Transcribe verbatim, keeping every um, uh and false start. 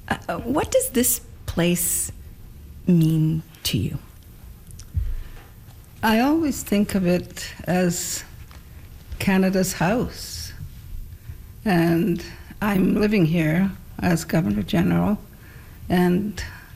Uh, what does this place mean to you? I always think of it as Canada's house. And I'm living here as Governor General, and